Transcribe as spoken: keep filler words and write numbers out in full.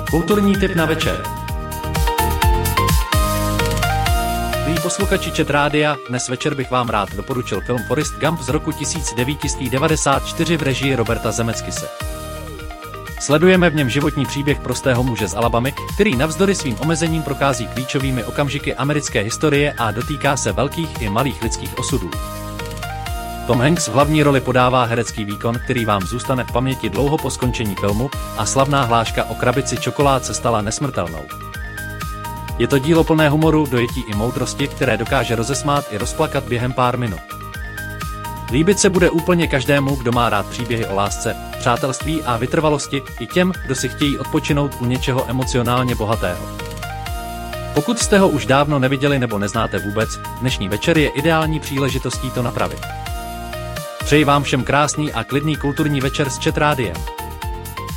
Kulturní tip na večer. Milí posluchači Chat Rádia, dnes večer bych vám rád doporučil film Forrest Gump z roku tisíc devět set devadesát čtyři v režii Roberta Zemeckise. Sledujeme v něm životní příběh prostého muže z Alabamy, který navzdory svým omezením prochází klíčovými okamžiky americké historie a dotýká se velkých i malých lidských osudů. Tom Hanks v hlavní roli podává herecký výkon, který vám zůstane v paměti dlouho po skončení filmu, a slavná hláška o krabici čokolád se stala nesmrtelnou. Je to dílo plné humoru, dojetí i moudrosti, které dokáže rozesmát i rozplakat během pár minut. Líbit se bude úplně každému, kdo má rád příběhy o lásce, přátelství a vytrvalosti, i těm, kdo si chtějí odpočinout u něčeho emocionálně bohatého. Pokud jste ho už dávno neviděli nebo neznáte vůbec, dnešní večer je ideální příležitostí to napravit. Přeji vám všem krásný a klidný kulturní večer s Chat Rádiem.